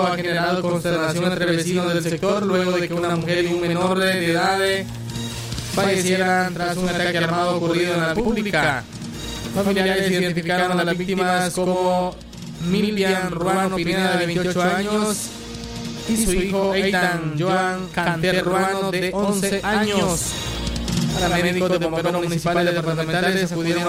hecho ha generado consternación entre vecinos del sector luego de que una mujer y un menor de edad fallecieran tras un ataque armado ocurrido en la pública. Familiares identificaron a las víctimas como Milian Ruano Pineda, de 28 años, y su hijo Eitan Joan Canter Ruano, de 11 años. Paramédicos de bomberos municipales departamentales acudieron